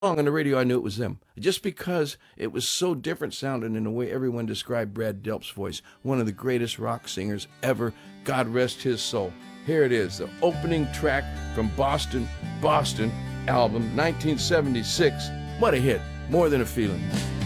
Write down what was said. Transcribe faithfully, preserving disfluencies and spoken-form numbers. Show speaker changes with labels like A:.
A: song on the radio, I knew it was them. Just because it was so different sounding in the way everyone described Brad Delp's voice, one of the greatest rock singers ever. God rest his soul. Here it is, the opening track from Boston, Boston album, nineteen seventy-six. What a hit, More Than a Feeling.